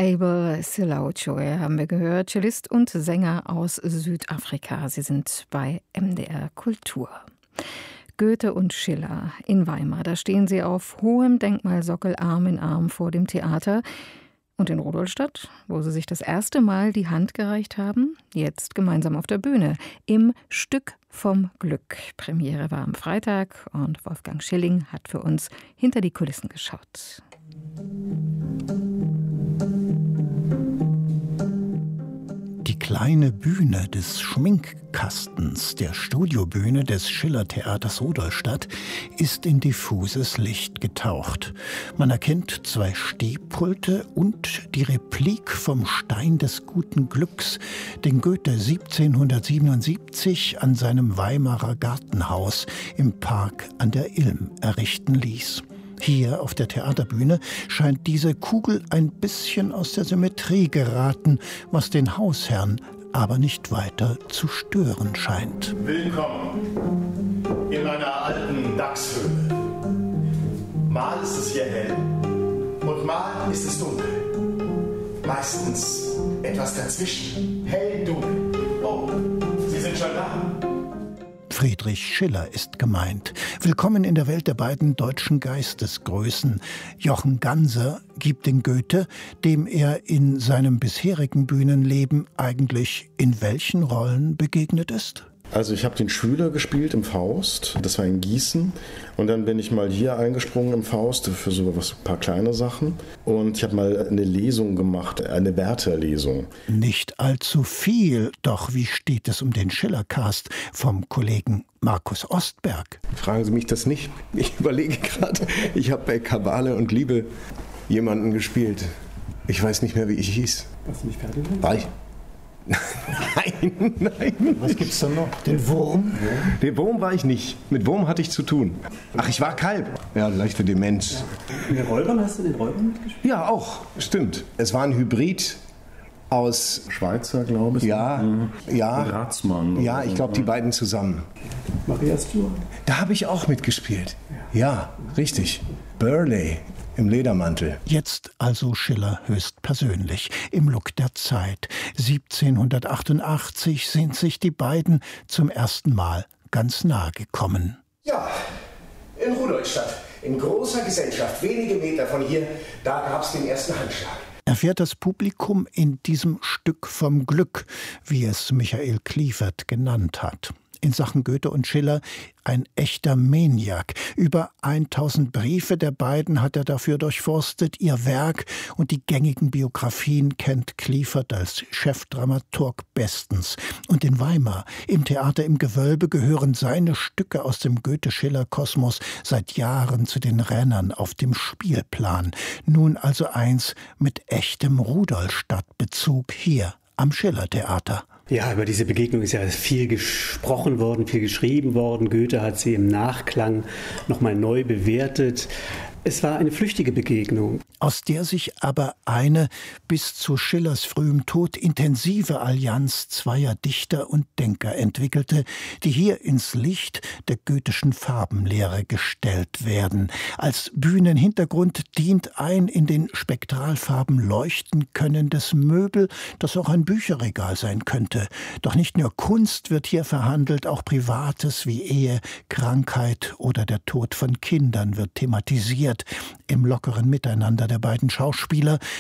Abel Silauchoe haben wir gehört, Cellist und Sänger aus Südafrika. Sie sind bei MDR Kultur. Goethe und Schiller in Weimar, da stehen sie auf hohem Denkmalsockel Arm in Arm vor dem Theater. Und in Rudolstadt, wo sie sich das erste Mal die Hand gereicht haben, jetzt gemeinsam auf der Bühne, im Stück vom Glück. Premiere war am Freitag und Wolfgang Schilling hat für uns hinter die Kulissen geschaut. Die kleine Bühne des Schminkkastens der Studiobühne des Schillertheaters Rudolstadt ist in diffuses Licht getaucht. Man erkennt 2 Stehpulte und die Replik vom Stein des guten Glücks, den Goethe 1777 an seinem Weimarer Gartenhaus im Park an der Ilm errichten ließ. Hier auf der Theaterbühne scheint diese Kugel ein bisschen aus der Symmetrie geraten, was den Hausherrn aber nicht weiter zu stören scheint. Willkommen in meiner alten Dachshöhle. Mal ist es hier hell und mal ist es dunkel. Meistens etwas dazwischen. Hell, dunkel. Oh, Sie sind schon da. Friedrich Schiller ist gemeint. Willkommen in der Welt der beiden deutschen Geistesgrößen. Jochen Ganser gibt den Goethe, dem er in seinem bisherigen Bühnenleben eigentlich in welchen Rollen begegnet ist? Also ich habe den Schüler gespielt im Faust, das war in Gießen. Und dann bin ich mal hier eingesprungen im Faust für so ein paar kleine Sachen. Und ich habe mal eine Lesung gemacht, eine Werther-Lesung. Nicht allzu viel, doch wie steht es um den Schiller-Cast vom Kollegen Markus Ostberg? Fragen Sie mich das nicht. Ich überlege gerade, ich habe bei Kabale und Liebe jemanden gespielt. Ich weiß nicht mehr, wie ich hieß. Warst du nicht fertig? War ich? Nein. Was gibt's da noch? Den Wurm? Den Wurm war ich nicht. Mit Wurm hatte ich zu tun. Ach, ich war Kalb. Ja, leichte Demenz. In den Räubern, hast du den Räubern mitgespielt? Ja, auch. Stimmt. Es war ein Hybrid aus Schweizer, glaube ich. Ja. Ratsmann. Ja, ich glaube, die beiden zusammen. Maria Stuart. Da habe ich auch mitgespielt. Ja, richtig. Burley. Im Ledermantel. Jetzt also Schiller höchstpersönlich, im Look der Zeit. 1788 sind sich die beiden zum ersten Mal ganz nahe gekommen. Ja, in Rudolstadt, in großer Gesellschaft, wenige Meter von hier, da gab's den ersten Handschlag. Erfährt das Publikum in diesem Stück vom Glück, wie es Michael Kliefert genannt hat. In Sachen Goethe und Schiller ein echter Maniac. Über 1000 Briefe der beiden hat er dafür durchforstet. Ihr Werk und die gängigen Biografien kennt Kliefert als Chefdramaturg bestens. Und in Weimar, im Theater im Gewölbe, gehören seine Stücke aus dem Goethe-Schiller-Kosmos seit Jahren zu den Rennern auf dem Spielplan. Nun also eins mit echtem Rudolstadt-Bezug hier am Schillertheater. Ja, über diese Begegnung ist ja viel gesprochen worden, viel geschrieben worden. Goethe hat sie im Nachklang nochmal neu bewertet. Es war eine flüchtige Begegnung. Aus der sich aber eine bis zu Schillers frühem Tod intensive Allianz zweier Dichter und Denker entwickelte, die hier ins Licht der goethischen Farbenlehre gestellt werden. Als Bühnenhintergrund dient ein in den Spektralfarben leuchten könnendes Möbel, das auch ein Bücherregal sein könnte. Doch nicht nur Kunst wird hier verhandelt, auch Privates wie Ehe, Krankheit oder der Tod von Kindern wird thematisiert. Im lockeren Miteinander der beiden Schauspieler